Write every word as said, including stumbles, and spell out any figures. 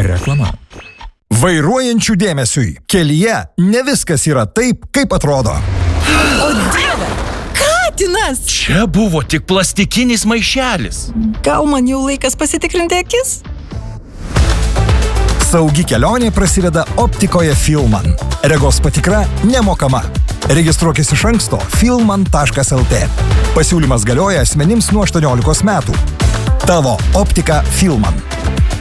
Reklama. Vairuojančių dėmesiui. Kelyje ne viskas yra taip, kaip atrodo. O Dieve, katinas! Čia buvo tik plastikinis maišelis. Gal man jau laikas pasitikrinti akis? Saugi kelionė prasideda optikoje Filman. Regos patikra nemokama. Registruokis iš anksto filman taškas el tė. Pasiūlymas galioja asmenims nuo aštuoniolikos metų. Tavo optika Filman.